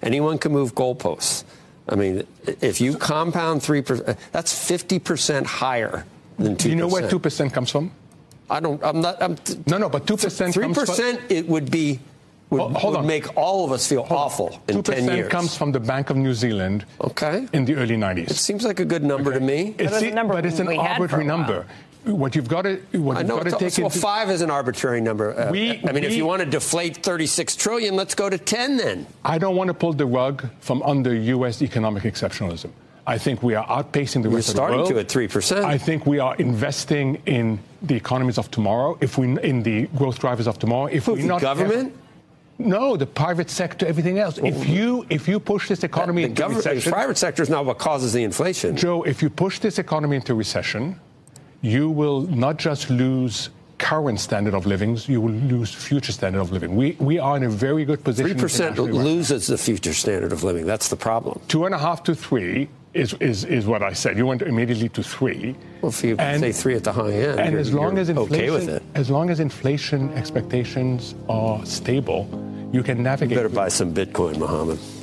Anyone can move goalposts. I mean, if you compound 3%, that's 50% higher than 2%. Do you know where 2% comes from? I don't. I'm not. No, but 2% 3%. It would be. Would make all of us feel awful in 10 years. 2% comes from the Bank of New Zealand. Okay. In the early 90s. It seems like a good number to me. But it's an arbitrary number. What you've got to take into 5 is an arbitrary number. I mean, if you want to deflate 36 trillion, let's go to 10 then. I don't want to pull the rug from under U.S. economic exceptionalism. I think we are outpacing the rest of the world. We're starting to at 3%. I think we are investing in the economies of tomorrow. In the growth drivers of tomorrow. If we not government. No, the private sector, everything else. If you push this economy into recession, the private sector is not what causes the inflation. Joe, if you push this economy into recession, you will not just lose current standard of living, you will lose future standard of living. We are in a very good position. 3% loses the future standard of living. That's the problem. 2.5 to 3 is what I said. You went immediately to 3. Well, if you say 3 at the high end, and as long as inflation, okay with it. As long as inflation expectations are stable, you can navigate. You better buy some Bitcoin, Mohammed.